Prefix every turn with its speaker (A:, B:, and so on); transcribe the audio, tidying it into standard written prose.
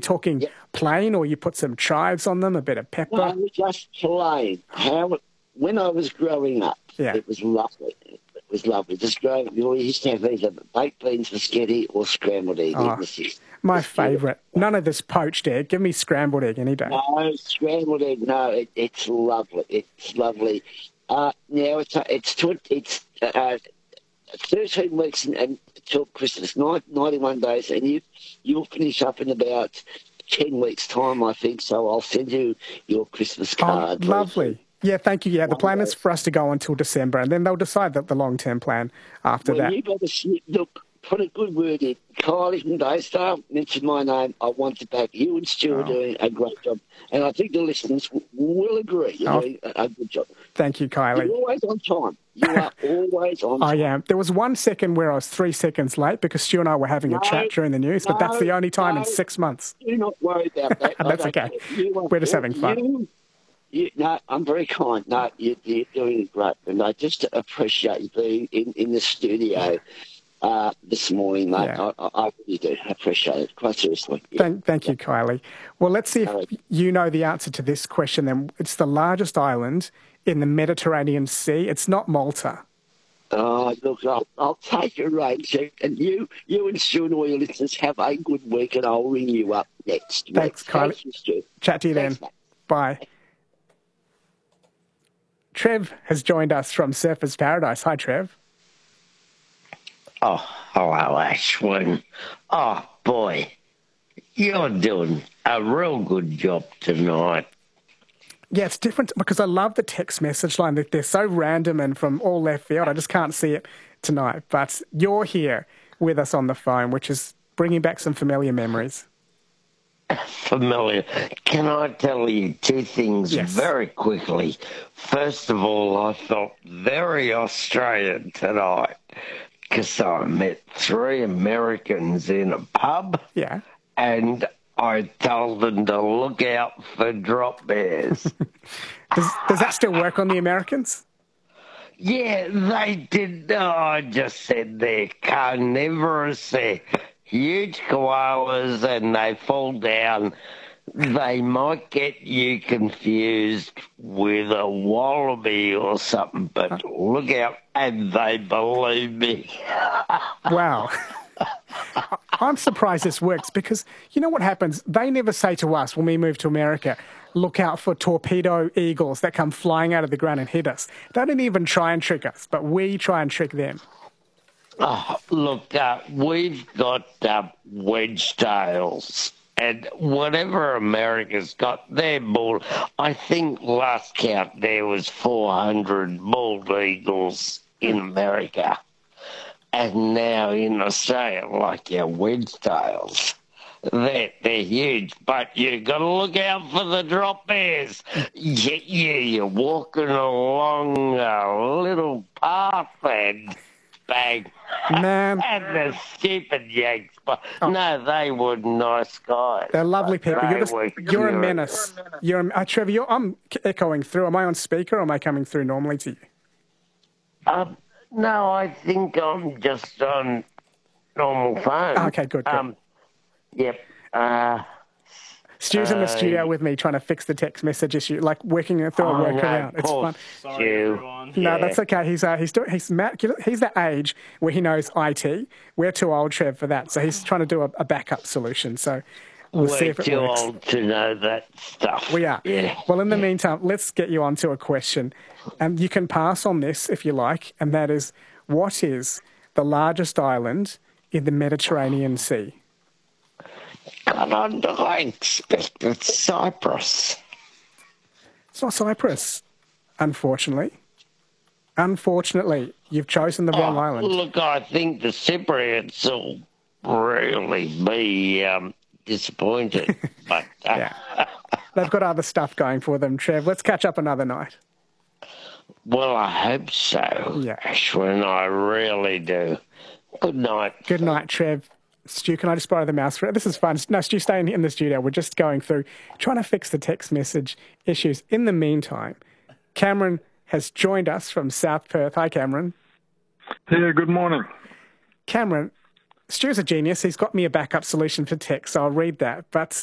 A: talking
B: Yep.
A: plain, or you put some chives on them, a bit of pepper?
B: No, just plain. When I was growing up,
A: Yeah.
B: it was lovely. It was lovely. Just growing, we used to have either baked beans with sketty or scrambled egg.
A: Oh,
B: It was just-
A: my
B: it's beautiful.
A: favourite. None of this poached egg. Give me scrambled egg any day.
B: No, scrambled egg. No, it's lovely. It's lovely. Now it's 13 weeks until Christmas, 91 days, and you'll finish up in about 10 weeks' time, I think. So I'll send you your Christmas card.
A: Oh, lovely. Yeah, thank you. Yeah, the plan is for us to go until December, and then they'll decide the long-term plan after
B: Well,
A: that.
B: you better look. Put a good word in. Kylie from Daystar, mention my name. I want to back you and Stu are doing a great job. And I think the listeners will agree you're doing a good job.
A: Thank you, Kylie.
B: You're always on time. You are always on time.
A: I am. There was 1 second where I was 3 seconds late because Stu and I were having a chat during the news, but that's the only time in 6 months.
B: Do not worry about that.
A: That's okay. We're just having fun.
B: No, I'm very kind. No, you're doing great. And I just appreciate you being in the studio this morning, mate.
A: Yeah.
B: I really do appreciate it, quite seriously. Yeah.
A: Thank you, Kylie. Well, let's see if you know the answer to this question then. It's the largest island in the Mediterranean Sea. It's not Malta.
B: Oh, look, I'll take your range. And you and Stu and all your listeners have a good week, and I'll ring you up next week.
A: Thanks, Kylie.
B: Thank you, Stu.
A: Chat to you then.
B: Mate.
A: Bye. Trev has joined us from Surfers Paradise. Hi, Trev.
C: Oh, hello, Ashwin. Oh, boy, you're doing a real good job tonight.
A: Yeah, it's different because I love the text message line. They're so random and from all left field. I just can't see it tonight. But you're here with us on the phone, which is bringing back some familiar memories.
C: Familiar. Can I tell you two things very quickly? First of all, I felt very Australian tonight because I met 3 Americans in a pub.
A: Yeah.
C: And I told them to look out for drop bears.
A: Does that still work on the Americans?
C: Yeah, they did. Oh, I just said they're carnivorous. They're huge koalas and they fall down. They might get you confused with a wallaby or something, but look out, and they believe me.
A: Wow. I'm surprised this works because you know what happens? They never say to us when we move to America, look out for torpedo eagles that come flying out of the ground and hit us. They don't even try and trick us, but we try and trick them.
C: Oh, look, we've got wedge tails. And whatever America's got, they're bald. I think last count there was 400 bald eagles in America. And now in Australia, like your wedge tails, they're huge. But you got to look out for the drop bears. You're walking along a little path and bang.
A: Man.
C: And the stupid Yanks. But no, they were nice guys.
A: They're lovely people. You're a menace. Trevor, I'm echoing through. Am I on speaker or am I coming through normally to you?
C: No, I think I'm just on normal phone.
A: Okay, good.
C: Yep.
A: Stu's in the studio with me trying to fix the text message issue, like working through a workaround. It's fun.
C: Stu.
A: No, that's okay. He's that age where he knows IT. We're too old, Trev, for that. So he's trying to do a backup solution. So we'll see if it
C: We're too
A: works.
C: old to know that stuff.
A: We are.
C: Yeah.
A: Well, in the meantime, let's get you onto a question. And you can pass on this if you like, and that is, what is the largest island in the Mediterranean Sea?
C: God, I expect it's Cyprus.
A: It's not Cyprus, unfortunately. Unfortunately, you've chosen the wrong island.
C: Look, I think the Cypriots will really be disappointed. But
A: They've got other stuff going for them, Trev. Let's catch up another night.
C: Well, I hope so, Ashwin. I really do. Good night.
A: Good night, Trev. Stu, can I just borrow the mouse for it? This is fun. No, Stu, stay in the studio. We're just going through, trying to fix the text message issues. In the meantime, Cameron has joined us from South Perth. Hi, Cameron.
D: Yeah, good morning.
A: Cameron, Stu's a genius. He's got me a backup solution for text, so I'll read that. But